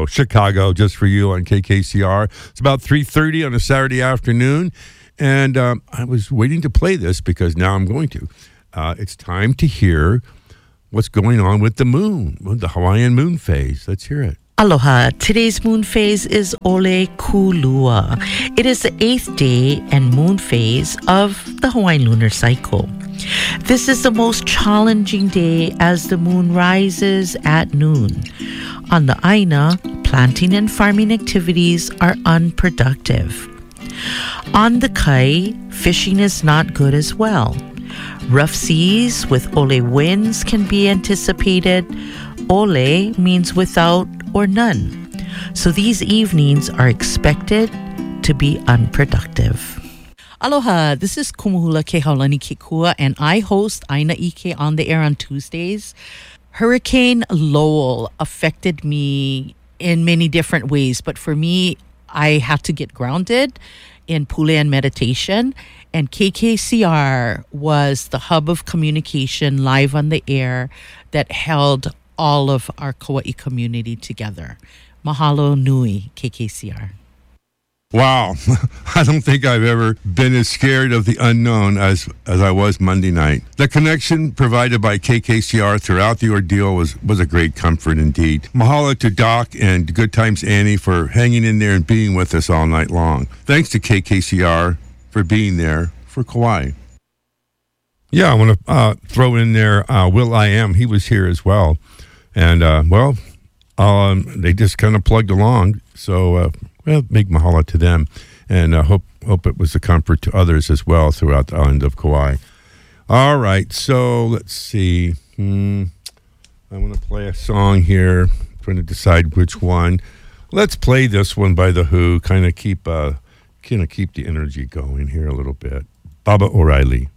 So Chicago, just for you on KKCR. It's about 3:30 on a Saturday afternoon, and I was waiting to play this because now I'm going to. It's time to hear what's going on with the moon, the Hawaiian moon phase. Let's hear it. Aloha. Today's moon phase is Ole Kulua. It is the 8th day and moon phase of the Hawaiian lunar cycle. This is the most challenging day as the moon rises at noon. On the Aina, planting and farming activities are unproductive. On the Kai, fishing is not good as well. Rough seas with ole winds can be anticipated. Ole means without or none. So these evenings are expected to be unproductive. Aloha, this is Kumuhula Kehaulani Kekua, and I host Aina Ike on the air on Tuesdays. Hurricane Lowell affected me in many different ways, but for me, I had to get grounded in Pulean meditation, and KKCR was the hub of communication live on the air that held all of our Kauai community together. Mahalo nui, KKCR. Wow. I don't think I've ever been as scared of the unknown as I was Monday night. The connection provided by KKCR throughout the ordeal was a great comfort indeed. Mahalo to Doc and Good Times Annie for hanging in there and being with us all night long. Thanks to KKCR for being there for Kauai. Yeah, I want to throw in there Will.i.am. He was here as well. And, they just kind of plugged along. So, big mahalo to them. And I hope it was a comfort to others as well throughout the island of Kauai. All right, so let's see. I want to play a song here. I'm trying to decide which one. Let's play this one by The Who. Kind of keep the energy going here a little bit. Baba O'Reilly.